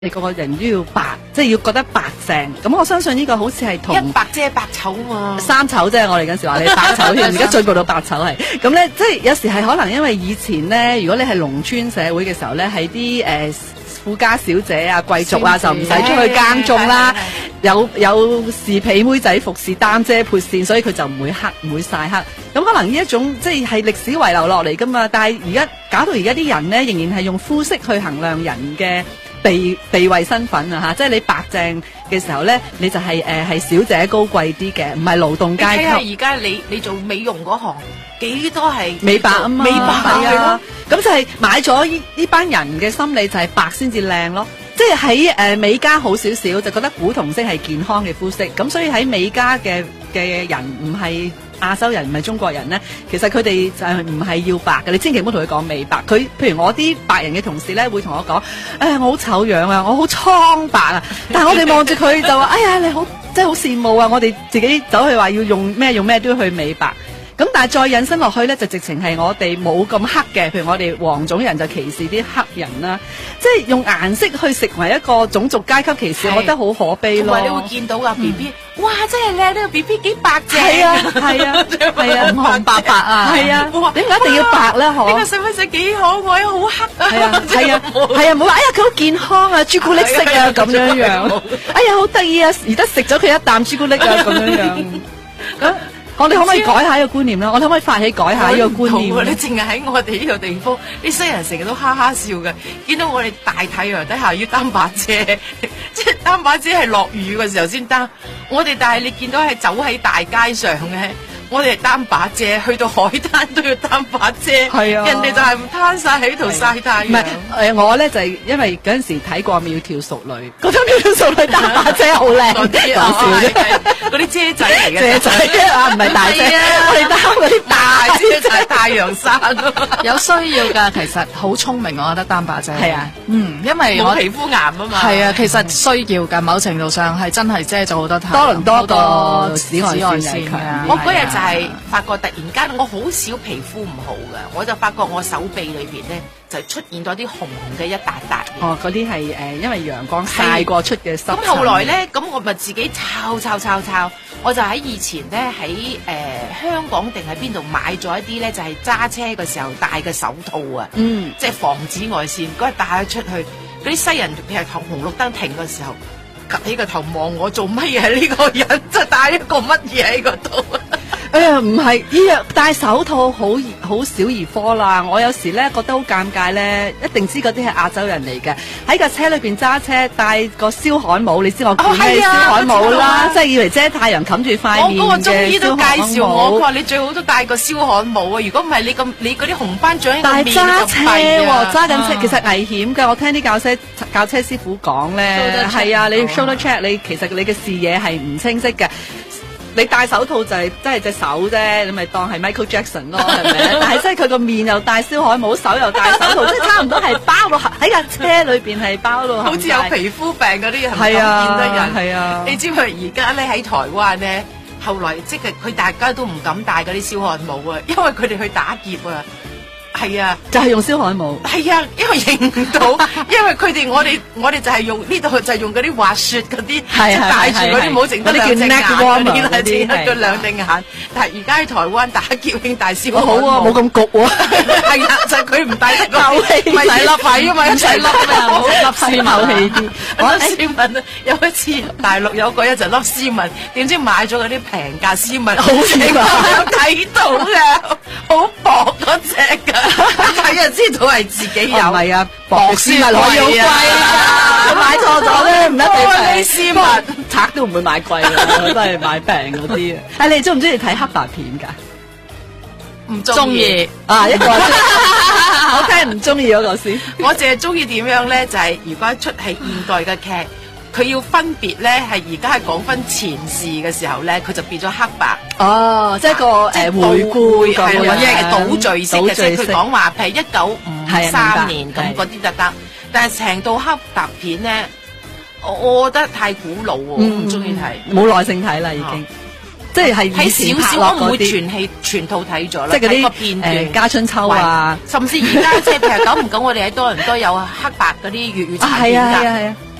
你個人都要白，即係要覺得白淨。咁我相信呢個好似係同一白遮百醜嘛， 三醜啫。我哋嗰時話你白醜添，而家進步到白醜係。咁咧，即係有時係可能因為以前咧，如果你係農村社會嘅時候咧，係啲富家小姐啊、貴族啊，就唔使出去耕種啦，有侍婢妹仔服侍擔遮潑扇，所以佢就唔會黑，唔會曬黑。咁可能呢一種即係歷史遺留落嚟噶嘛。但係而家搞到而家啲人咧，仍然係用膚色去衡量人嘅地位身份啊，即係你白淨嘅時候咧，你就係小姐高貴啲嘅，唔係勞動階級。 你睇下而家你做美容嗰行幾多係美白啊嘛， 美白係咯， 咁就係買咗呢班人嘅心理就係白先至靚咯。即係喺美加好少少，就覺得古銅色係健康嘅膚色，咁所以喺美加嘅人唔係亞洲人，唔係中國人咧，其實佢哋就係唔係要白嘅。你千祈唔好同佢講美白。佢譬如我啲白人嘅同事咧，會同我講：我好醜樣啊，我好蒼白啊。但係我哋望住佢就話：哎呀，你好，真係好羨慕啊！我哋自己走去話要用咩都要去美白。咁但係再引申落去咧，就直情係我哋冇咁黑嘅，譬如我哋黃種人就歧視啲黑人啦，即係用顏色去成為一個種族階級歧視，我覺得好可悲咯。 同埋你會見到啊 BB，哇，真係靚，呢個 BB 幾白淨， 係啊，紅紅白白啊，係啊，點解一定要白咧？ 呢個細蚊仔幾可愛，好黑啊， 係啊，唔好話哎呀佢好健康啊，朱古力色啊咁樣樣，哎呀好得意啊，而家食咗佢一啖朱古力啊咁樣樣，咁。我哋可唔可以改下呢個觀念咧？我哋可唔可以發起改下呢個觀念？ 你淨係喺我哋呢個地方，啲西人成日都哈哈笑嘅。見到我哋大太陽底下要擔把遮，即係擔把遮係落雨嘅時候先擔。我哋但係你見到係走喺大街上嘅，我哋係擔把遮，去到海灘都要擔把遮。係啊，人哋就係攤晒喺度曬太陽。唔係我咧就係因為嗰陣時睇過《窈窕淑女》，覺得《窈窕淑女》擔把遮好靚，講笑啫。 嗰啲遮仔嚟嘅， 遮仔啊，唔係大遮，我哋擔嗰啲大遮仔太陽傘。 有需要㗎，其實好聰明，我覺得擔把遮。 係啊， 因為我皮膚癌啊嘛。 係啊，其實需要㗎，某程度上係真係遮咗好多太陽。 多倫多個紫外線強。 我嗰日就係發覺突然間，我好少皮膚唔好㗎，我就發覺我手臂裏邊咧就出現咗啲紅紅嘅一笪笪。 哦，嗰啲係因為陽光曬過出嘅濕。 咁後來咧，咁我咪自己抄，我就喺以前咧喺香港定係邊度買咗一啲咧，就係揸車嘅時候戴嘅手套啊，即係防紫外線。嗰日戴咗出去，嗰啲西人譬如紅綠燈停嘅時候，及起個頭望我做乜嘢？呢個人就戴一個乜嘢喺嗰度？ 哎呀，唔係呢樣戴手套好小兒科啦！我有時咧覺得好尷尬咧，一定知嗰啲係亞洲人嚟嘅。喺架車裏邊揸車戴個燒焊帽，你知我叫咩燒焊帽啦？即係以為遮太陽冚住塊面嘅燒焊帽。 我嗰個中醫都介紹我，佢話你最好都戴個燒焊帽啊！如果唔係你嗰啲紅斑長喺個面就弊啊！ 揸緊車其實危險㗎。我聽啲教車師傅講咧，係啊，你 shoulder check 你其實你嘅視野係唔清晰嘅。你戴手套就係真係隻手啫，你咪當係 Michael Jackson 咯，係咪？但係即係佢個面又戴燒焊帽，手又戴手套，即係差唔多係包到喺架車裏邊係包到， 好似有皮膚病嗰啲人咁見得人。係啊，你知唔知而家咧喺台灣咧，後來即係佢大家都唔敢戴嗰啲燒焊帽啊，因為佢哋去打劫啊。係啊， 就係用燒焊帽。 係啊，因為認唔到，因為佢哋我哋就係用呢度就係用嗰啲滑雪嗰啲，即係戴住嗰啲帽，整得兩隻眼嗰啲，得兩隻眼。但係而家喺台灣打劫興戴燒焊帽， 好啊，冇咁焗喎。 係啊，就係佢唔戴得透氣， 咪洗粒肺啊嘛， 唔使粒啊，好粒絲透氣啲。 我粒絲襪啊，有一次大陸有個一就粒絲襪，點知買咗嗰啲平價絲襪，好似我睇到嘅，好薄嗰隻㗎。睇就知道係自己有，唔係啊，薄絲襪可以好貴啊！買錯咗咧，唔一定平。絲襪賊都唔會買貴嘅，都係買平嗰啲啊！你中唔中意睇黑白片㗎？ 唔中意啊！一個我聽唔中意嗰個先。 我淨係中意點樣咧？就係如果一出係現代嘅劇。佢要分別咧，係而家係講翻前事嘅時候咧，佢就變咗黑白。 哦，即係個回顧咁樣， 係倒敘式嘅，即係佢講話譬如1953年咁嗰啲就得。但係成套黑白片咧，我覺得太古老喎，唔中意睇， 冇耐性睇啦已經。 即係以前拍落我唔會啲全套睇咗啦， 即係嗰睇個片段啲家春秋啊， 甚至而家即係譬如久唔久，我哋喺多倫多有黑白嗰啲粵語殘片㗎。 係啊。